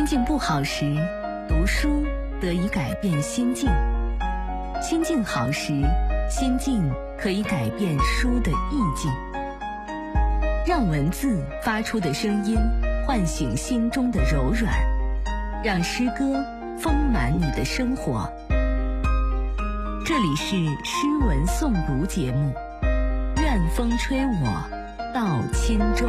心境不好时，读书得以改变心境；心境好时，心境可以改变书的意境。让文字发出的声音唤醒心中的柔软，让诗歌丰满你的生活。这里是诗文诵读节目，愿风吹我到轻舟。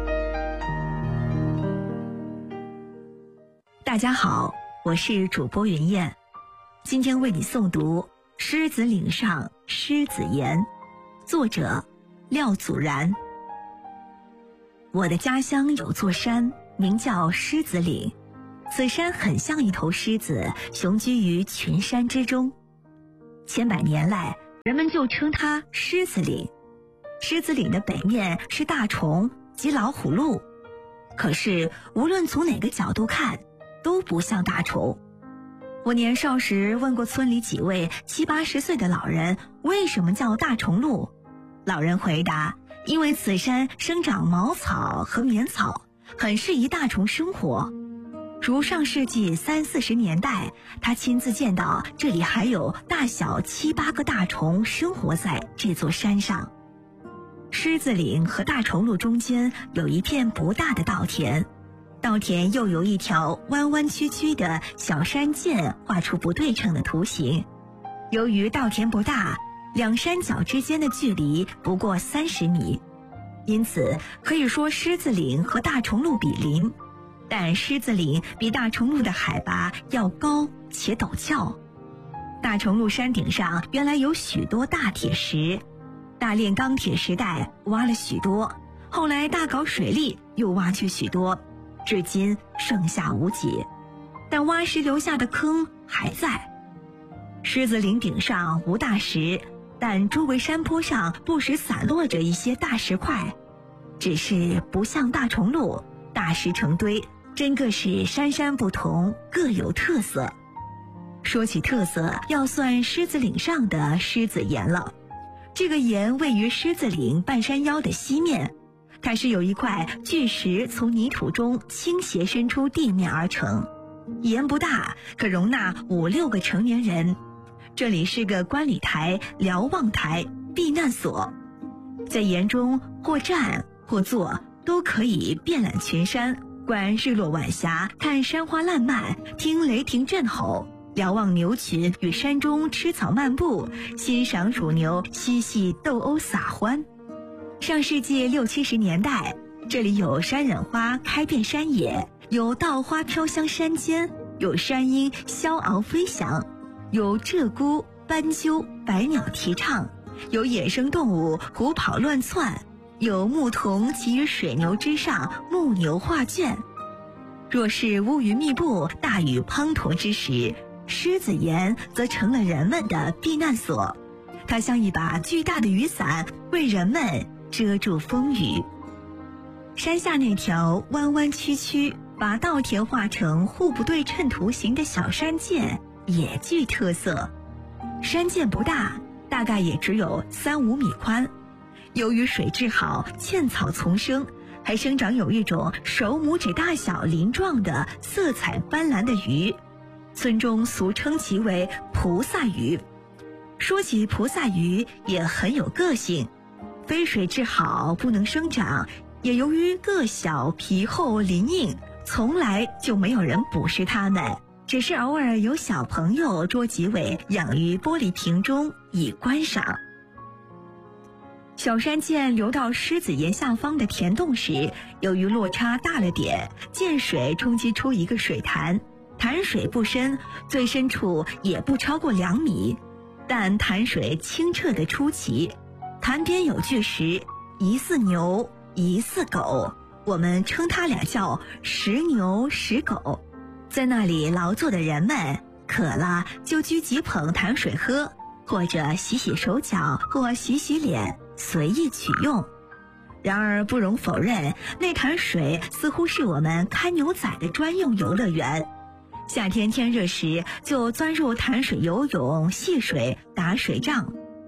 大家好，我是主播云燕，今天为你诵读《狮子岭上狮子岩》，作者廖祖然。我的家乡有座山，名叫狮子岭。此山很像一头狮子，雄居于群山之中。千百年来，人们就称它狮子岭。狮子岭的北面是大虫及老虎路，可是无论从哪个角度看，都不像大虫。我年少时问过村里几位70、80岁的老人，为什么叫大虫路？老人回答，因为此山生长茅草和棉草，很适宜大虫生活。如上世纪30、40年代，他亲自见到这里还有大小7、8个大虫生活在这座山上。狮子岭和大虫路中间有一片不大的稻田，稻田又有一条弯弯曲曲的小山涧画出不对称的图形。由于稻田不大，两山脚之间的距离不过30米，因此可以说狮子岭和大虫路比邻。但狮子岭比大虫路的海拔要高且陡峭。大虫路山顶上原来有许多大铁石，大炼钢铁时代挖了许多，后来大搞水利又挖去许多，至今剩下无几，但挖石留下的坑还在。狮子岭顶上无大石，但周围山坡上不时散落着一些大石块，只是不像大虫路大石成堆，真个是山山不同，各有特色。说起特色，要算狮子岭上的狮子岩了。这个岩位于狮子岭半山腰的西面，它是由一块巨石从泥土中倾斜伸出地面而成。岩不大，可容纳5、6个成年人。这里是个观礼台、瞭望台、避难所，在岩中或站或坐都可以遍览群山，观日落晚霞，看山花烂漫，听雷霆震吼，瞭望牛群与山中吃草漫步，欣赏乳牛嬉戏斗殴撒欢。上世纪60、70年代，这里有山忍花开遍山野，有稻花飘香山间，有山鹰萧翱飞翔，有鹧鸪、斑鸠、百鸟啼唱，有野生动物胡跑乱窜，有牧童骑于水牛之上，牧牛画卷。若是乌云密布、大雨滂沱之时，狮子岩则成了人们的避难所，它像一把巨大的雨伞，为人们遮住风雨。山下那条弯弯曲曲、把稻田画成互不对称图形的小山涧也具特色。山涧不大，大概也只有3、5米宽。由于水质好，茜草丛生，还生长有一种手拇指大小鳞状的色彩斑斓的鱼，村中俗称其为菩萨鱼。说起菩萨鱼也很有个性，非水质好不能生长，也由于个小皮厚鳞硬，从来就没有人捕食它们，只是偶尔有小朋友捉几尾养于玻璃瓶中以观赏。小山涧流到狮子岩下方的田洞时，由于落差大了点，涧水冲击出一个水潭，潭水不深，最深处也不超过2米，但潭水清澈的出奇。潭边有巨石，疑似牛，疑似狗，我们称它俩叫石牛石狗。在那里劳作的人们渴了就掬几捧潭水喝，或者洗洗手脚或洗洗脸，随意取用。然而不容否认，那潭水似乎是我们看牛仔的专用游乐园。夏天天热时，就钻入潭水游泳、戏水、打水仗。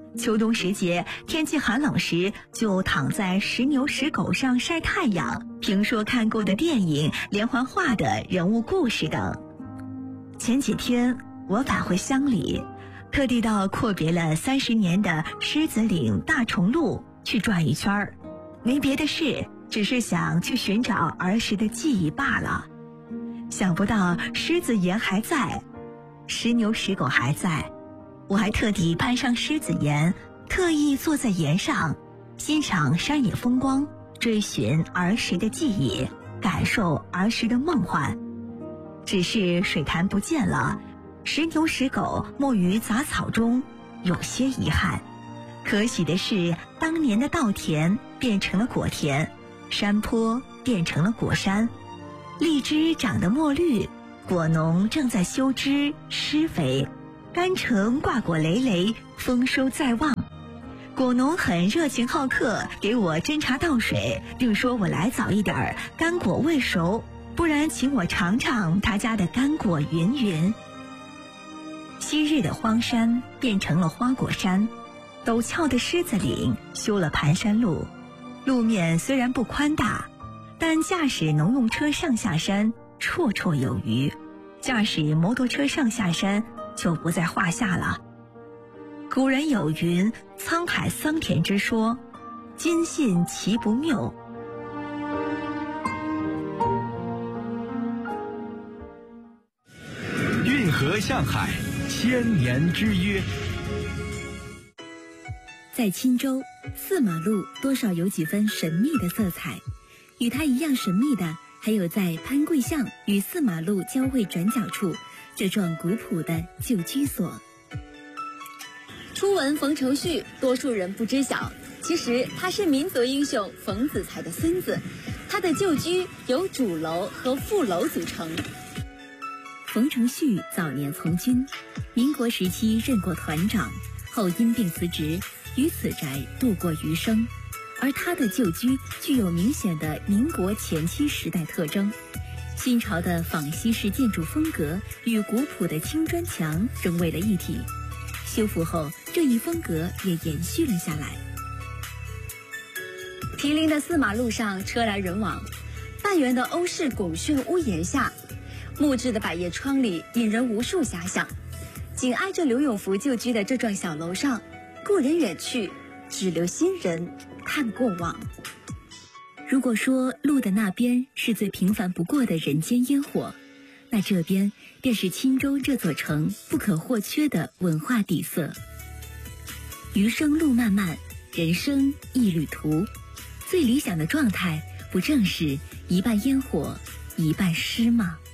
秋冬时节，天气寒冷时，就躺在石牛石狗上晒太阳，评说看过的电影、连环画的人物故事等。前几天我返回乡里，特地到阔别了30年的狮子岭大崇路去转一圈儿，没别的事，只是想去寻找儿时的记忆罢了。想不到狮子岩还在，石牛石狗还在，我还特地攀上狮子岩，特意坐在岩上，欣赏山野风光，追寻儿时的记忆，感受儿时的梦幻。只是水潭不见了，石牛石狗没于杂草中，有些遗憾。可喜的是，当年的稻田变成了果田，山坡变成了果山，荔枝长得墨绿，果农正在修枝施肥，甘橙挂果累累，丰收在望。果农很热情好客，给我斟茶倒水，并说我来早一点，干果未熟，不然请我尝尝他家的干果云云。昔日的荒山变成了花果山，陡峭的狮子岭修了盘山路，路面虽然不宽大，但驾驶农用车上下山绰绰有余，驾驶摩托车上下山就不在话下了。古人有云：沧海桑田之说，今信其不谬。 运河向海，千年之约。 在钦州，四马路多少有几分神秘的色彩。与它一样神秘的，还有在潘贵巷与四马路交汇转角处这幢古朴的旧居所。 初闻冯承旭，多数人不知晓，其实他是民族英雄冯子材的孙子。他的旧居由主楼和副楼组成。 冯承旭早年从军，民国时期任过团长，后因病辞职，于此宅度过余生。而他的旧居具有明显的民国前期时代特征，新潮的仿西式建筑风格与古朴的青砖墙融为了一体。修复后，这一风格也延续了下来。 毗邻的四马路上车来人往，半圆的欧式拱券屋檐下，木质的百叶窗里引人无数遐想。紧挨着刘永福旧居的这幢小楼上，故人远去，只留新人看过往。 如果说路的那边是最平凡不过的人间烟火，那这边便是钦州这座城不可或缺的文化底色。余生路漫漫，人生一旅途，最理想的状态，不正是一半烟火，一半诗吗？